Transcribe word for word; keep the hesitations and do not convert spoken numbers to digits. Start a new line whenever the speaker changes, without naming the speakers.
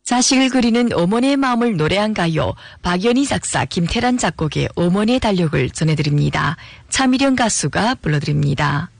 자식을 그리는 어머니의 마음을 노래한 가요, 박연희 작사, 김태란 작곡의 어머니의 달력을 전해드립니다. 차미령 가수가 불러드립니다.